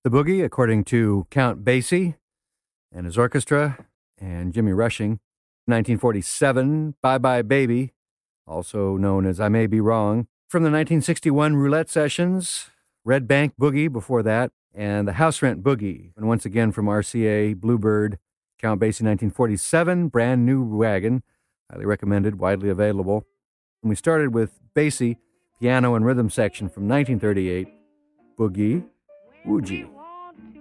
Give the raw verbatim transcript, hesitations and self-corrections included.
The Boogie, according to Count Basie and his orchestra and Jimmy Rushing. nineteen forty-seven, Bye Bye Baby, also known as I May Be Wrong. From the nineteen sixty-one Roulette Sessions, Red Bank Boogie before that, and the House Rent Boogie. And once again from R C A, Bluebird, Count Basie nineteen forty-seven, Brand New Wagon, highly recommended, widely available. And we started with Basie, piano and rhythm section from nineteen thirty-eight, Boogie Woogie.